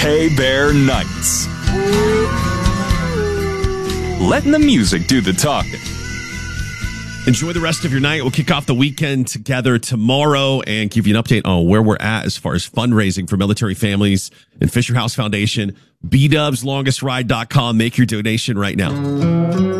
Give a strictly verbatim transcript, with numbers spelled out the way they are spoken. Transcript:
K-Bear Nights. Letting the music do the talking. Enjoy the rest of your night. We'll kick off the weekend together tomorrow and give you an update on where we're at as far as fundraising for military families and Fisher House Foundation. B Dubs Longest Ride dot com. Make your donation right now.